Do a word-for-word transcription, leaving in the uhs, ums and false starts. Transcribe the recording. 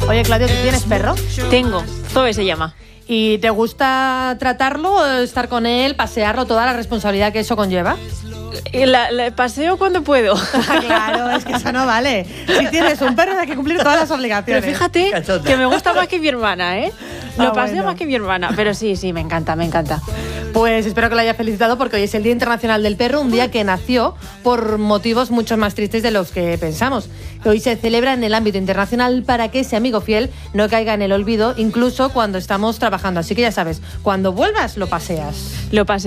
Oye, Claudio, ¿tú tienes perro? Tengo, Zoe se llama. ¿Y te gusta tratarlo, estar con él, pasearlo, toda la responsabilidad que eso conlleva? La, la paseo cuando puedo. Claro, es que eso no vale. Si tienes un perro hay que cumplir todas las obligaciones. Pero fíjate que me gusta más que mi hermana, ¿eh? Lo Ah, paseo bueno. más que mi hermana. Pero sí, sí, me encanta, me encanta. Pues espero que lo haya felicitado porque hoy es el Día Internacional del Perro, un día que nació por motivos mucho más tristes de los que pensamos. Que hoy se celebra en el ámbito internacional para que ese amigo fiel no caiga en el olvido, incluso cuando estamos trabajando. Así que ya sabes, cuando vuelvas lo paseas. Lo paseo.